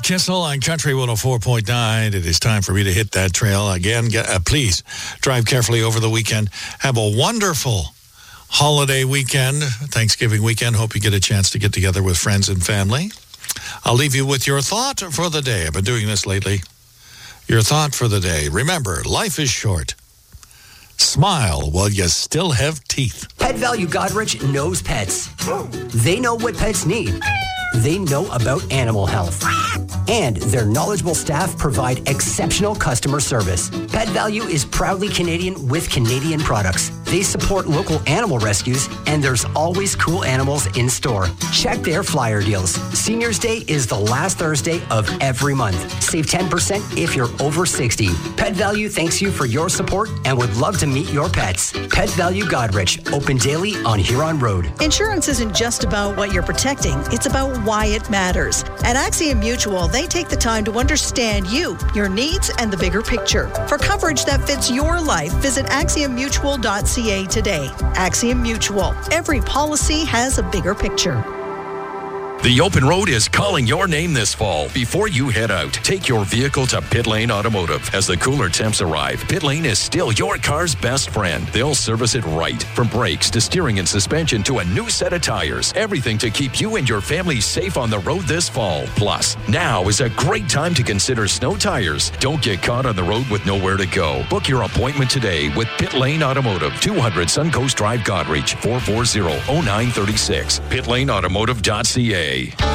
Kissel on Country 104.9. It is time for me to hit that trail again. Please drive carefully over the weekend. Have a wonderful holiday weekend, Thanksgiving weekend. Hope you get a chance to get together with friends and family. I'll leave you with your thought for the day. I've been doing this lately. Your thought for the day. Remember, life is short. Smile while you still have teeth. Pet Value Godrich knows pets. They know what pets need. They know about animal health. And their knowledgeable staff provide exceptional customer service. Pet Value is proudly Canadian with Canadian products. They support local animal rescues, and there's always cool animals in store. Check their flyer deals. Seniors Day is the last Thursday of every month. Save 10% if you're over 60. Pet Value thanks you for your support and would love to meet your pets. Pet Value Godrich, open daily on Huron Road. Insurance isn't just about what you're protecting, it's about why it matters. At Axiom Mutual, they take the time to understand you, your needs, and the bigger picture. For coverage that fits your life, visit AxiomMutual.ca today. Axiom Mutual. Every policy has a bigger picture. The open road is calling your name this fall. Before you head out, take your vehicle to Pit Lane Automotive. As the cooler temps arrive, Pit Lane is still your car's best friend. They'll service it right. From brakes to steering and suspension to a new set of tires. Everything to keep you and your family safe on the road this fall. Plus, now is a great time to consider snow tires. Don't get caught on the road with nowhere to go. Book your appointment today with Pit Lane Automotive, 200 Suncoast Drive, Godrich, 440-0936. PitLaneAutomotive.ca.